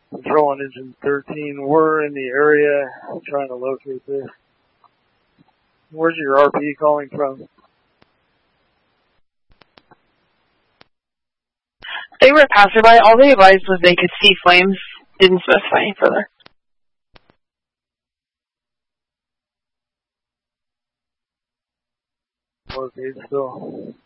Control on engine 13. We're in the area. I'm trying to locate this. Where's your RP calling from? They were passerby. All they advised was they could see flames. Didn't specify any further. Okay, still.